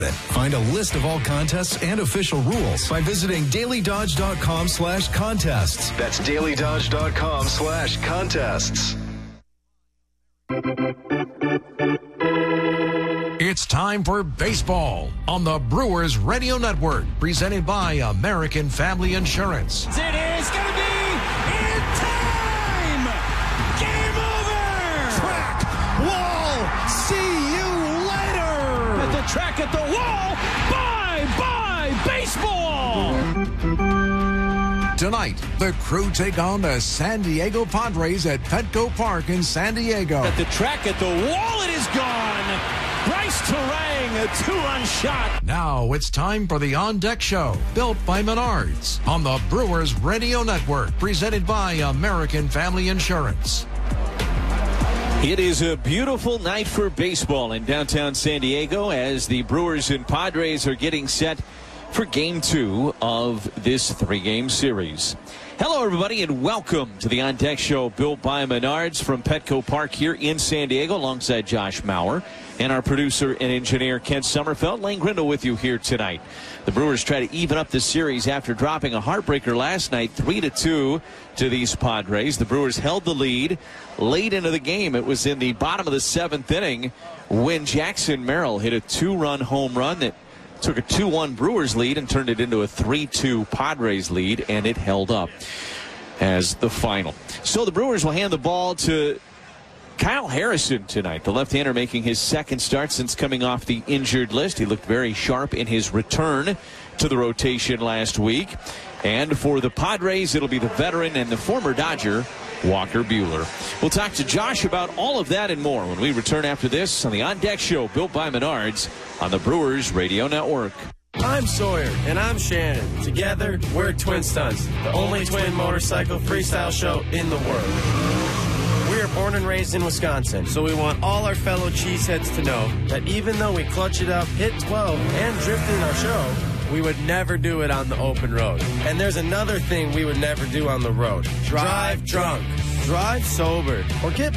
Find a list of all contests and official rules by visiting dailydodge.com/contests. That's dailydodge.com/contests. It's time for baseball on the Brewers Radio Network, presented by American Family Insurance. It is going to be in time! Game over! Track, wall, see you later! At the track, at the wall, bye-bye baseball! Tonight, the Crew take on the San Diego Padres at Petco Park in San Diego. At the track, at the wall, it is gone! Bryce Terang, a two-run shot. Now it's time for the On Deck Show, built by Menards, on the Brewers Radio Network, presented by American Family Insurance. It is a beautiful night for baseball in downtown San Diego as the Brewers and Padres are getting set for Game 2 of this three-game series. Hello, everybody, and welcome to the On Deck Show, built by Menards from Petco Park here in San Diego, alongside Josh Maurer and our producer and engineer, Kent Sommerfeld. Lane Grindle with you here tonight. The Brewers try to even up the series after dropping a heartbreaker last night, 3-2 to these Padres. The Brewers held the lead late into the game. It was in the bottom of the seventh inning when Jackson Merrill hit a two-run home run that took a 2-1 Brewers lead and turned it into a 3-2 Padres lead, and it held up as the final. So the Brewers will hand the ball to Kyle Harrison tonight, the left-hander making his second start since coming off the injured list. He looked very sharp in his return to the rotation last week. And for the Padres, it'll be the veteran and the former Dodger, Walker Buehler. We'll talk to Josh about all of that and more when we return after this on the On Deck Show, built by Menards on the Brewers Radio Network. I'm Sawyer, and I'm Shannon. Together, we're Twin Stunts, the only twin motorcycle freestyle show in the world. We are born and raised in Wisconsin, so we want all our fellow cheeseheads to know that even though we clutch it up, hit 12, and drift in our show, we would never do it on the open road. And there's another thing we would never do on the road. Drive drunk, drive sober, or get